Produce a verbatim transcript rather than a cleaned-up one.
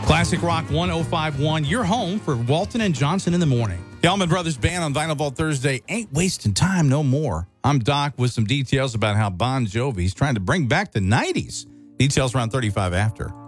Classic Rock one oh five point one, your home for Walton and Johnson in the morning. The Allman Brothers Band on Vinyl Vault Thursday. Ain't wasting time no more. I'm Doc with some details about how Bon Jovi's trying to bring back the nineties. Details around thirty-five after.